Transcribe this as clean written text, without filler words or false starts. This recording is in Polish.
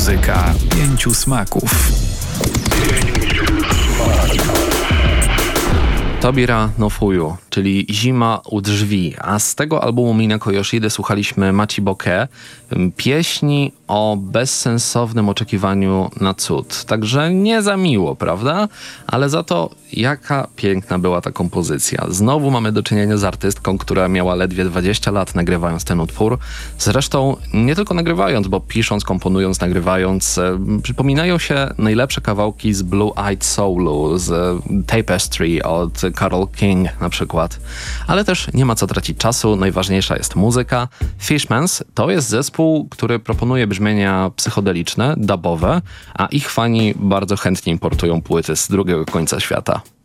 Muzyka 5 smaków. Tobira no Fuyu, czyli Zima u drzwi, a z tego albumu Minako Yoshide słuchaliśmy Machiboke, pieśni o bezsensownym oczekiwaniu na cud. Także nie za miło, prawda? Ale za to jaka piękna była ta kompozycja. Znowu mamy do czynienia z artystką, która miała ledwie 20 lat nagrywając ten utwór. Zresztą nie tylko nagrywając, bo pisząc, komponując, nagrywając, przypominają się najlepsze kawałki z Blue Eyed Soulu, z Tapestry od Carole King na przykład. Ale też nie ma co tracić czasu, najważniejsza jest muzyka. Fishmans to jest zespół, który proponuje brzmienia psychodeliczne, dubowe, a ich fani bardzo chętnie importują płyty z drugiego końca świata.